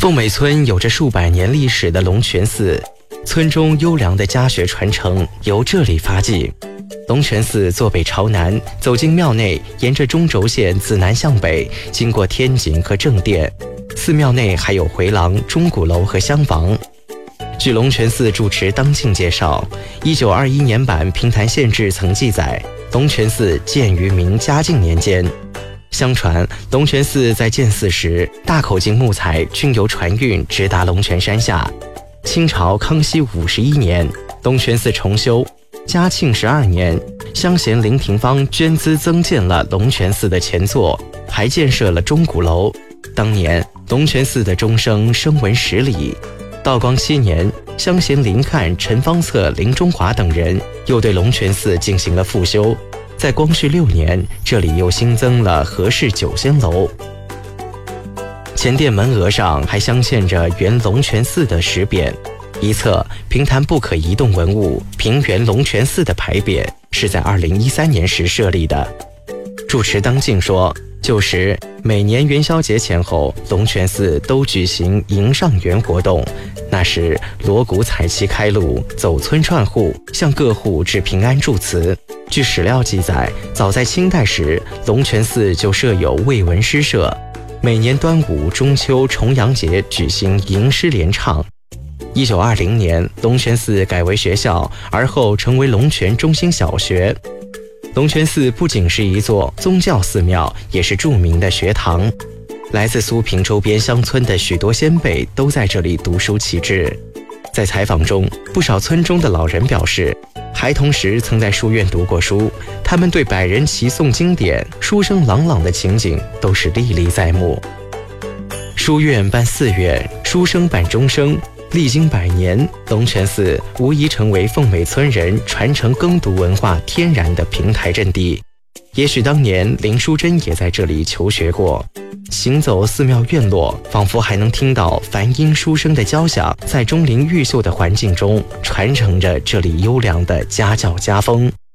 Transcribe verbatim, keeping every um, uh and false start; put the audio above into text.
凤美村有着数百年历史的龙泉寺，村中优良的家学传承由这里发迹。龙泉寺坐北朝南，走进庙内，沿着中轴线自南向北，经过天井和正殿。寺庙内还有回廊、钟鼓楼和厢房。据龙泉寺住持当敬介绍，一九二一年版《平潭县志》曾记载，龙泉寺建于明嘉靖年间。相传龙泉寺在建寺时，大口径木材均由船运直达龙泉山下。清朝康熙五十一年，龙泉寺重修，嘉庆十二年，乡贤林廷芳捐资增建了龙泉寺的前座，还建设了钟鼓楼。当年龙泉寺的钟声声闻十里。道光七年，乡贤林看、陈方策、林中华等人又对龙泉寺进行了复修。在光绪六年，这里又新增了和氏九仙楼。前殿门额上还镶嵌着原龙泉寺的石匾，一侧平潭不可移动文物平原龙泉寺的牌匾是在二零一三年时设立的。住持当敬说，旧时每年元宵节前后，龙泉寺都举行迎上元活动。那时锣鼓彩旗开路，走村串户，向各户致平安祝词。据史料记载，早在清代时，龙泉寺就设有慰问诗社，每年端午、中秋、重阳节举行吟诗联唱。一九二零年，龙泉寺改为学校，而后成为龙泉中心小学。龙泉寺不仅是一座宗教寺庙，也是著名的学堂。来自苏平周边乡村的许多先辈都在这里读书起志。在采访中，不少村中的老人表示，孩童时曾在书院读过书，他们对百人齐诵经典、书声朗朗的情景都是历历在目。书院办寺院，书生办钟声，历经百年，龙泉寺无疑成为凤美村人传承耕读文化天然的平台阵地。也许当年林淑珍也在这里求学过。行走寺庙院落，仿佛还能听到梵音书声的交响，在钟灵毓秀的环境中传承着这里优良的家教家风。